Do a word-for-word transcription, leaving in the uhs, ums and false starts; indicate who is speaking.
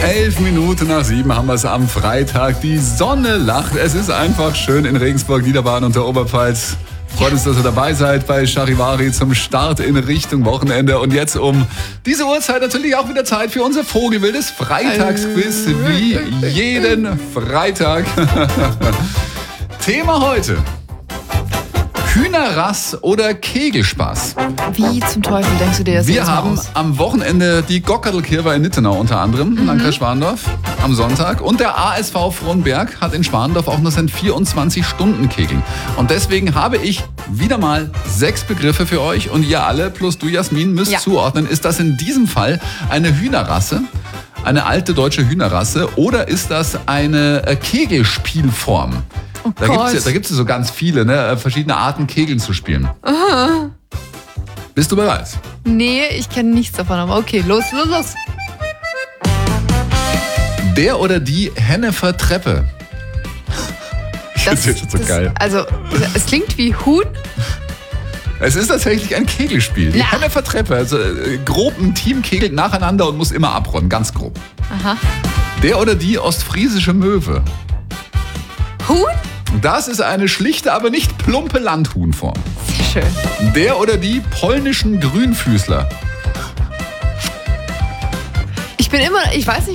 Speaker 1: Elf Minuten nach sieben haben wir es am Freitag. Die Sonne lacht. Es ist einfach schön in Regensburg, Niederbayern und der Oberpfalz. Freut uns, dass ihr dabei seid bei Charivari zum Start in Richtung Wochenende. Und jetzt um diese Uhrzeit natürlich auch wieder Zeit für unser Vogelwildes Freitagsquiz, wie jeden Freitag. Thema heute: Hühnerrass oder Kegelspaß?
Speaker 2: Wie zum Teufel denkst du dir das
Speaker 1: Wir
Speaker 2: jetzt mal
Speaker 1: haben
Speaker 2: aus?
Speaker 1: am Wochenende die Gockerlkirche in Nittenau unter anderem, mhm. Landkreis Schwandorf, am Sonntag. Und der A S V Frohnberg hat in Schwandorf auch nur sein vierundzwanzig-Stunden-Kegeln. Und deswegen habe ich wieder mal sechs Begriffe für euch. Und ihr alle, plus du Jasmin, müsst
Speaker 2: Ja.
Speaker 1: zuordnen. Ist das in diesem Fall eine Hühnerrasse? Eine alte deutsche Hühnerrasse? Oder ist das eine äh, Kegelspielform?
Speaker 2: Oh
Speaker 1: Da
Speaker 2: Gott.
Speaker 1: gibt es ja, da gibt's ja so ganz viele, ne? verschiedene Arten, Kegeln zu spielen.
Speaker 2: Aha.
Speaker 1: Bist du bereit?
Speaker 2: Nee, ich kenne nichts davon, aber okay, los, los, los.
Speaker 1: Der oder die Hennefer Treppe. Ich finde das jetzt so
Speaker 2: das,
Speaker 1: geil.
Speaker 2: Also, es klingt wie Huhn.
Speaker 1: Es ist tatsächlich ein Kegelspiel. Die
Speaker 2: Na.
Speaker 1: Hennefer Treppe, also äh, grob ein Team kegelt nacheinander und muss immer abräumen, ganz grob.
Speaker 2: Aha.
Speaker 1: Der oder die ostfriesische Möwe.
Speaker 2: Huhn?
Speaker 1: Das ist eine schlichte, aber nicht plumpe Landhuhnform.
Speaker 2: Sehr schön.
Speaker 1: Der oder die polnischen Grünfüßler.
Speaker 2: Ich bin immer, ich weiß nicht,